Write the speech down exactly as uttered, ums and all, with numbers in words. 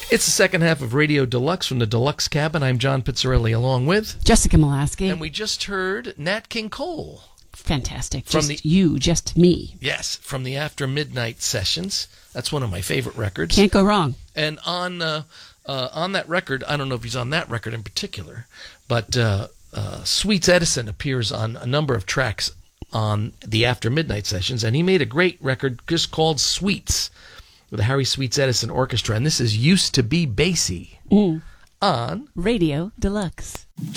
It's the second half of Radio Deluxe from the Deluxe Cabin. I'm John Pizzarelli along with Jessica Molaski. And we just heard Nat King Cole. Fantastic. From just the, you, just me. Yes, from the After Midnight Sessions. That's one of my favorite records. Can't go wrong. And on uh, uh, on that record, I don't know if he's on that record in particular, but uh, uh, Sweets Edison appears on a number of tracks on the After Midnight Sessions, and he made a great record just called Sweets with the Harry Sweets Edison Orchestra, and this is Used to Be Bassy mm. on Radio Deluxe.